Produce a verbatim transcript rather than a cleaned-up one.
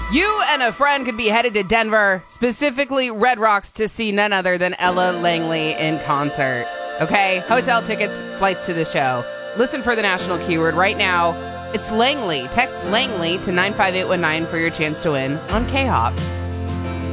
You and a friend could be headed to Denver, specifically Red Rocks, to see none other than Ella Langley in concert. Okay? Hotel tickets, flights to the show. Listen for the national keyword right now. It's Langley. Text Langley to nine five eight one nine for your chance to win on K-Hop.